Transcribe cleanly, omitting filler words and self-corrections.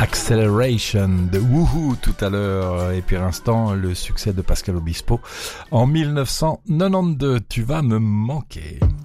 Acceleration de Woohoo tout à l'heure, et puis à l'instant le succès de Pascal Obispo en 1992. Tu vas me manquer.